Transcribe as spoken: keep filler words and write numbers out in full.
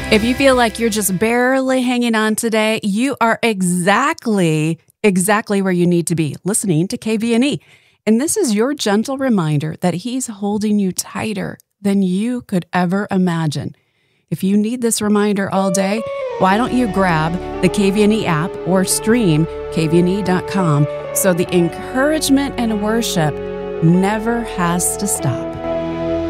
If you feel like you're just barely hanging on today, you are exactly, exactly where you need to be, listening to K V N E. And this is your gentle reminder that He's holding you tighter than you could ever imagine. If you need this reminder all day, why don't you grab the K V N E app or stream K V N E dot com so the encouragement and worship never has to stop.